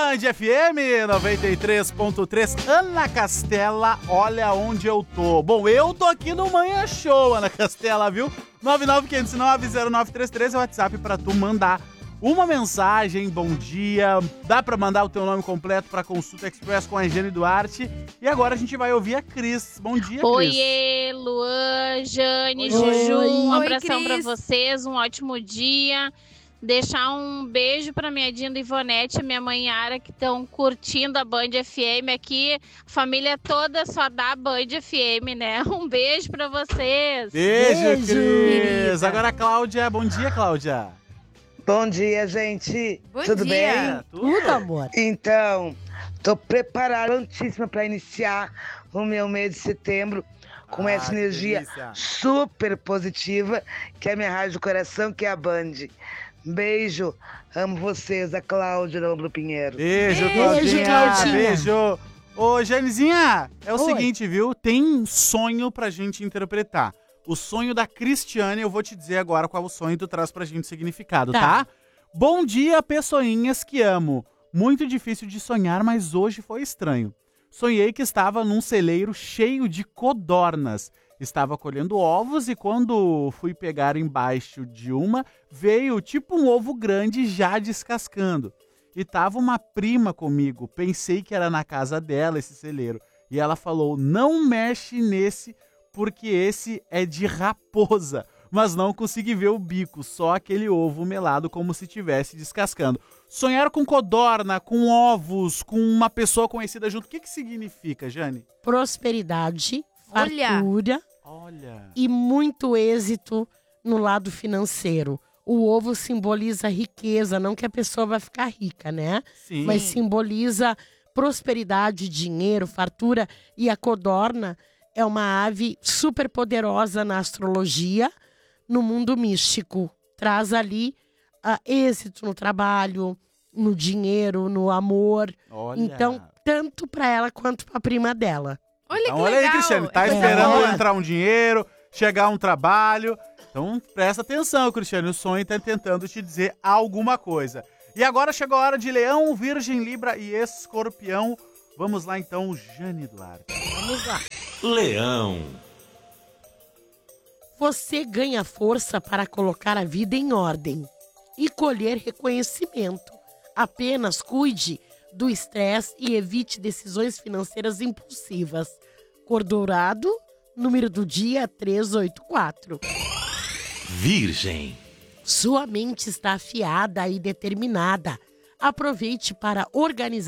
Band FM 93.3. Ana Castela, olha onde eu tô. Bom, eu tô aqui no Manhã Show, Ana Castela, viu? 995090933 é o WhatsApp pra tu mandar uma mensagem, bom dia. Dá pra mandar o teu nome completo pra Consulta Express com a Eugênio Duarte. E agora a gente vai ouvir a Cris. Bom dia, Cris. Oiê, Luan, Jane, Juju, um abração pra vocês, um ótimo dia. Deixar um beijo pra minha Dinda Ivonete e minha mãe Yara, que estão curtindo a Band FM aqui. Família toda só dá Band FM, né? Um beijo pra vocês. Beijo, Cris. Agora a Cláudia. Bom dia, Cláudia. Bom dia, gente. Tudo dia. bem? Tudo, amor. Então, tô preparadíssima para iniciar o meu mês de setembro com essa energia super positiva, que é a minha rádio do coração, que é a Band. Beijo, amo vocês, a Cláudia da Ombro Pinheiro. Beijo, Claudinha. Claudinha. Beijo. Ô, Janezinha, é o Oi. seguinte, viu? Tem um sonho pra gente interpretar. O sonho da Cristiane, eu vou te dizer agora qual é o sonho e tu traz pra gente o significado, tá? Bom dia, pessoinhas que amo. Muito difícil de sonhar, mas hoje foi estranho. Sonhei que estava num celeiro cheio de codornas. Estava colhendo ovos e quando fui pegar embaixo de uma, veio tipo um ovo grande já descascando. E tava uma prima comigo, pensei que era na casa dela esse celeiro. E ela falou, não mexe nesse porque esse é de raposa. Mas não consegui ver o bico, só aquele ovo melado como se estivesse descascando. Sonhar com codorna, com ovos, com uma pessoa conhecida junto, o que significa, Jane? Prosperidade, Olha. fartura e muito êxito no lado financeiro. O ovo simboliza riqueza, não que a pessoa vai ficar rica, né? Sim. Mas simboliza prosperidade, dinheiro, fartura. E a codorna é uma ave super poderosa na astrologia, no mundo místico. Traz ali êxito no trabalho, no dinheiro, no amor. Olha. Então, tanto para ela quanto para a prima dela. Olha Então, que olha legal. aí, Cristiane, tá esperando entrar um dinheiro, chegar um trabalho. Então, presta atenção, Cristiane, o sonho tá tentando te dizer alguma coisa. E agora chegou a hora de Leão, Virgem, Libra e Escorpião. Vamos lá, então, Jane Duarte. Vamos lá. Leão, Você ganha força para colocar a vida em ordem e colher reconhecimento. Apenas cuide do estresse e evite decisões financeiras impulsivas. Cor dourado, número do dia 384. Virgem, Sua mente está afiada e determinada. Aproveite para organizar